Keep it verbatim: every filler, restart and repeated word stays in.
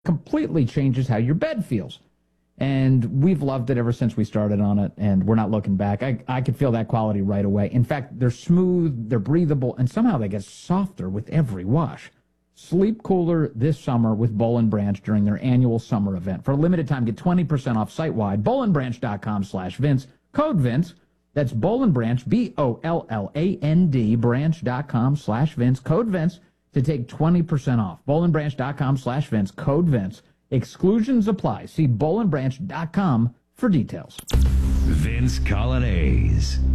completely changes how your bed feels. And we've loved it ever since we started on it, and we're not looking back. I, I could feel that quality right away. In fact, they're smooth, they're breathable, and somehow they get softer with every wash. Sleep cooler this summer with Boll and Branch during their annual summer event. For a limited time, get twenty percent off site-wide, bollandbranch.com slash Vince. Code Vince. That's Boll and Branch, B O L L A N D, branch.com slash Vince. Code Vince to take twenty percent off. bollandbranch.com slash Vince. Code Vince. Exclusions apply. See bollandbranch dot com for details. Vince Coglianese.